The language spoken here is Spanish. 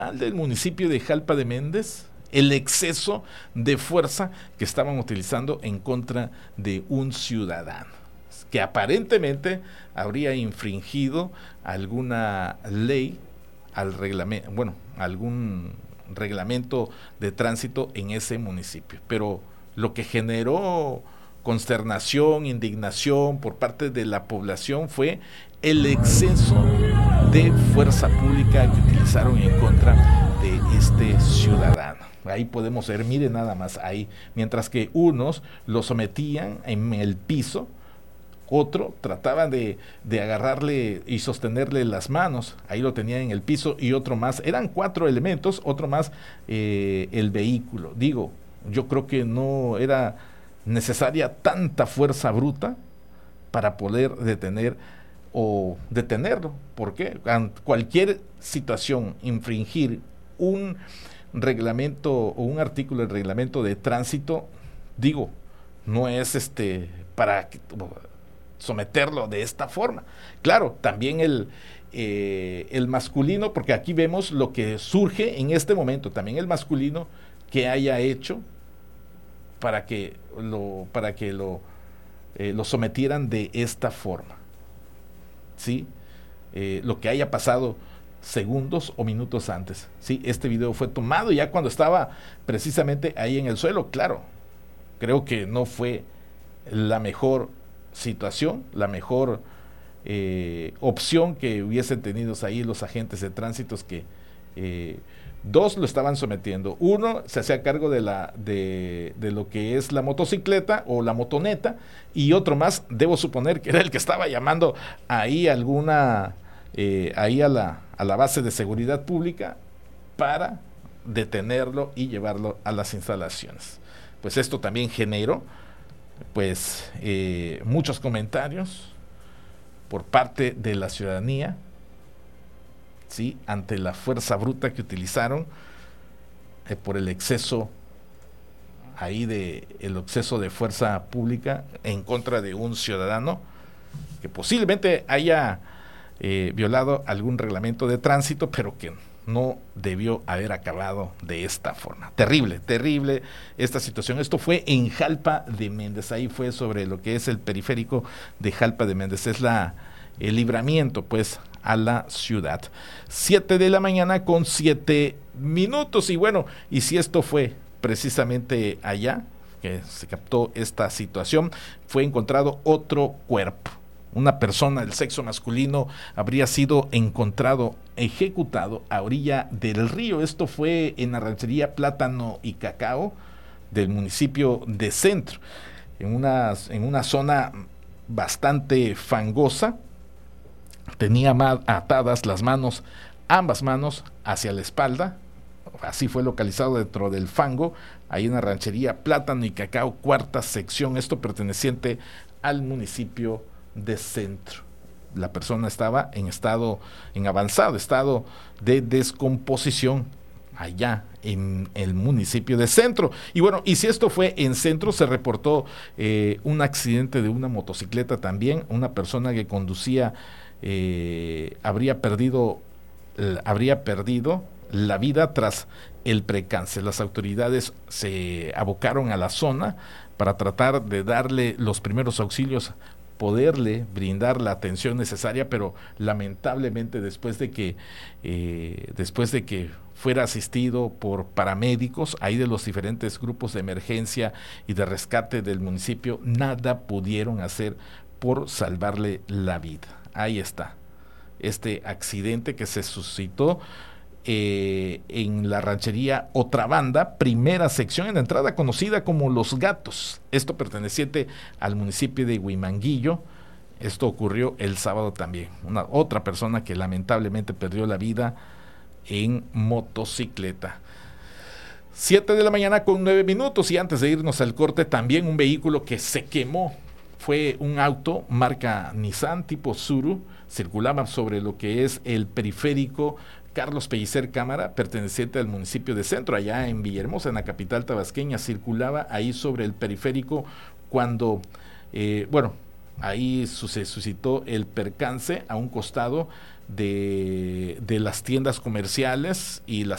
del municipio de Jalpa de Méndez el exceso de fuerza que estaban utilizando en contra de un ciudadano que aparentemente habría infringido alguna ley, al reglamento, bueno, algún reglamento de tránsito en ese municipio. Pero lo que generó consternación, indignación por parte de la población fue el exceso de fuerza pública que utilizaron en contra de este ciudadano. Ahí podemos ver, miren nada más ahí, mientras que unos lo sometían en el piso, otro trataba de agarrarle y sostenerle las manos, ahí lo tenía en el piso, y otro más, eran 4 elementos, otro más el vehículo. Digo, yo creo que no era necesaria tanta fuerza bruta para poder detener o detenerlo. ¿Por qué? Cualquier situación, infringir un reglamento o un artículo del reglamento de tránsito, digo, no es para someterlo de esta forma. Claro, también el masculino, porque aquí vemos lo que surge en este momento, también el masculino que haya hecho para que lo sometieran de esta forma, ¿sí? Lo que haya pasado segundos o minutos antes, ¿sí? Este video fue tomado ya cuando estaba precisamente ahí en el suelo. Claro, creo que no fue la mejor situación, la mejor opción que hubiesen tenido ahí los agentes de tránsito, que 2 lo estaban sometiendo, uno se hacía cargo de lo que es la motocicleta o la motoneta, y otro más, debo suponer que era el que estaba llamando ahí ahí a la base de seguridad pública para detenerlo y llevarlo a las instalaciones. Pues esto también generó pues muchos comentarios por parte de la ciudadanía, ¿sí? Ante la fuerza bruta que utilizaron por el exceso el exceso de fuerza pública en contra de un ciudadano que posiblemente haya violado algún reglamento de tránsito, pero que no debió haber acabado de esta forma. Terrible, terrible esta situación. Esto fue en Jalpa de Méndez, ahí fue sobre lo que es el periférico de Jalpa de Méndez, es el libramiento pues a la ciudad. 7 de la mañana con 7 minutos, y bueno, y si esto fue precisamente allá que se captó esta situación, fue encontrado otro cuerpo. Una persona del sexo masculino habría sido encontrado ejecutado a orilla del río. Esto fue en la ranchería Plátano y Cacao del municipio de Centro, en una zona bastante fangosa. Tenía atadas las manos, ambas manos hacia la espalda. Así fue localizado dentro del fango, ahí en la ranchería Plátano y Cacao, 4ª sección, esto perteneciente al municipio de Centro. La persona estaba en avanzado estado de descomposición allá en el municipio de Centro. Y bueno, y si esto fue en Centro, se reportó un accidente de una motocicleta también. Una persona que conducía habría perdido la vida tras el percance. Las autoridades se abocaron a la zona para tratar de darle los primeros auxilios, poderle brindar la atención necesaria, pero lamentablemente después de que fuera asistido por paramédicos ahí de los diferentes grupos de emergencia y de rescate del municipio, nada pudieron hacer por salvarle la vida. Ahí está este accidente que se suscitó en la ranchería Otra Banda, 1ª sección, en la entrada conocida como Los Gatos, esto perteneciente al municipio de Huimanguillo. Esto ocurrió el sábado también. Otra persona que lamentablemente perdió la vida en motocicleta. 7 de la mañana con 9 minutos, y antes de irnos al corte, también un vehículo que se quemó. Fue un auto marca Nissan tipo Tsuru, circulaba sobre lo que es el periférico Carlos Pellicer Cámara, perteneciente al municipio de Centro, allá en Villahermosa, en la capital tabasqueña. Circulaba ahí sobre el periférico cuando, ahí se suscitó el percance a un costado de las tiendas comerciales y las